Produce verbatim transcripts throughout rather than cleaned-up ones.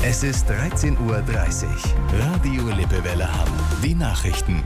Es ist dreizehn Uhr dreißig. Radio Lippewelle Hamm. Die Nachrichten.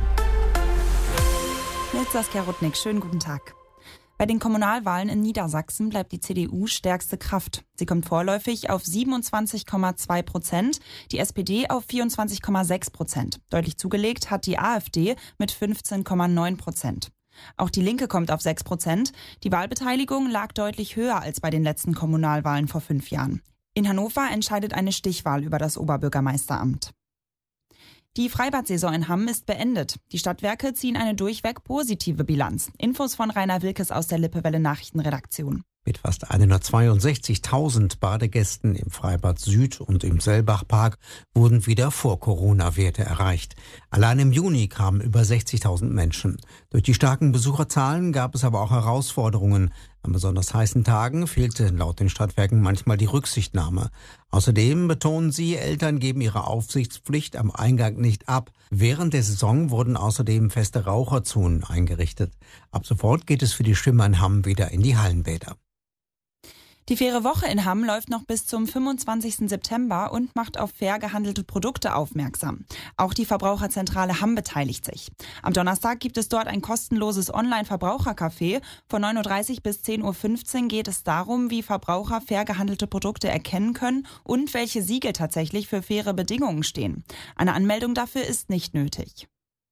Mit Saskia Rudnick. Schönen guten Tag. Bei den Kommunalwahlen in Niedersachsen bleibt die C D U stärkste Kraft. Sie kommt vorläufig auf siebenundzwanzig Komma zwei Prozent, die S P D auf vierundzwanzig Komma sechs Prozent. Deutlich zugelegt hat die AfD mit fünfzehn Komma neun Prozent. Auch die Linke kommt auf sechs Prozent. Die Wahlbeteiligung lag deutlich höher als bei den letzten Kommunalwahlen vor fünf Jahren. In Hannover entscheidet eine Stichwahl über das Oberbürgermeisteramt. Die Freibad-Saison in Hamm ist beendet. Die Stadtwerke ziehen eine durchweg positive Bilanz. Infos von Rainer Wilkes aus der Lippewelle Nachrichtenredaktion. Mit fast hundertzweiundsechzigtausend Badegästen im Freibad Süd und im Sellbachpark wurden wieder Vor-Corona-Werte erreicht. Allein im Juni kamen über sechzigtausend Menschen. Durch die starken Besucherzahlen gab es aber auch Herausforderungen. An besonders heißen Tagen fehlte laut den Stadtwerken manchmal die Rücksichtnahme. Außerdem betonen sie, Eltern geben ihre Aufsichtspflicht am Eingang nicht ab. Während der Saison wurden außerdem feste Raucherzonen eingerichtet. Ab sofort geht es für die Schwimmer in Hamm wieder in die Hallenbäder. Die faire Woche in Hamm läuft noch bis zum fünfundzwanzigsten September und macht auf fair gehandelte Produkte aufmerksam. Auch die Verbraucherzentrale Hamm beteiligt sich. Am Donnerstag gibt es dort ein kostenloses Online-Verbrauchercafé. Von neun Uhr dreißig bis zehn Uhr fünfzehn geht es darum, wie Verbraucher fair gehandelte Produkte erkennen können und welche Siegel tatsächlich für faire Bedingungen stehen. Eine Anmeldung dafür ist nicht nötig.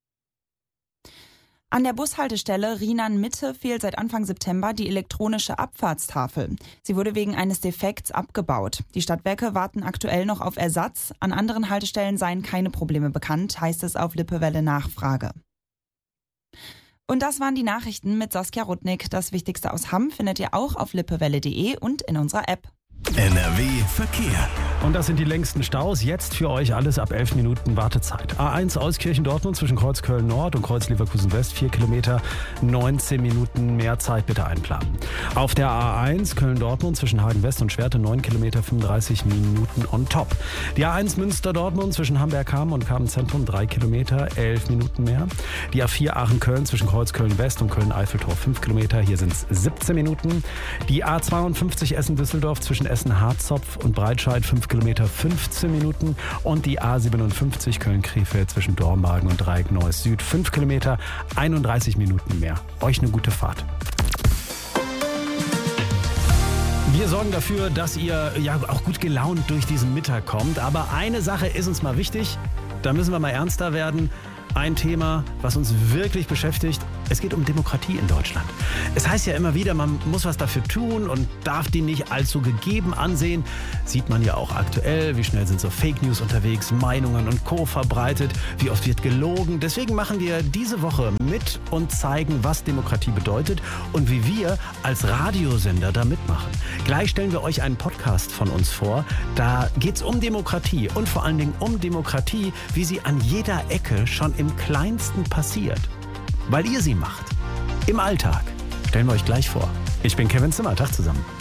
An der Bushaltestelle Rienan-Mitte fehlt seit Anfang September die elektronische Abfahrtstafel. Sie wurde wegen eines Defekts abgebaut. Die Stadtwerke warten aktuell noch auf Ersatz. An anderen Haltestellen seien keine Probleme bekannt, heißt es auf Lippewelle Nachfrage. Und das waren die Nachrichten mit Saskia Rudnick. Das Wichtigste aus Hamm findet ihr auch auf lippewelle punkt de und in unserer App. N R W Verkehr. Und das sind die längsten Staus. Jetzt für euch alles ab elf Minuten Wartezeit. A eins Euskirchen-Dortmund zwischen Kreuz Köln-Nord und Kreuz Leverkusen-West, vier Kilometer, neunzehn Minuten mehr Zeit bitte einplanen. Auf der A eins Köln-Dortmund zwischen Hagen-West und Schwerte, neun Kilometer, fünfunddreißig Minuten on top. Die A eins Münster-Dortmund zwischen Hamberg-Hamm und Kamen-Zentrum, drei Kilometer, elf Minuten mehr. Die A vier Aachen-Köln zwischen Kreuz Köln-West und Köln-Eiffeltor, fünf Kilometer, hier sind es siebzehn Minuten. Die A zweiundfünfzig Essen-Düsseldorf zwischen Essen-Harzopf und Breitscheid, fünf Kilometer, fünfzehn Minuten. Und die A siebenundfünfzig Köln-Krefeld zwischen Dormagen und Dreieck-Neuss Süd, fünf Kilometer, einunddreißig Minuten mehr. Euch eine gute Fahrt. Wir sorgen dafür, dass ihr ja auch gut gelaunt durch diesen Mittag kommt. Aber eine Sache ist uns mal wichtig, da müssen wir mal ernster werden. Ein Thema, was uns wirklich beschäftigt. Es geht um Demokratie in Deutschland. Es heißt ja immer wieder, man muss was dafür tun und darf die nicht als so gegeben ansehen. Sieht man ja auch aktuell, wie schnell sind so Fake News unterwegs, Meinungen und Co. verbreitet, wie oft wird gelogen. Deswegen machen wir diese Woche mit und zeigen, was Demokratie bedeutet und wie wir als Radiosender da mitmachen. Gleich stellen wir euch einen Podcast von uns vor. Da geht es um Demokratie und vor allen Dingen um Demokratie, wie sie an jeder Ecke schon im Kleinsten passiert. Weil ihr sie macht. Im Alltag. Stellen wir euch gleich vor. Ich bin Kevin Zimmer. Tag zusammen.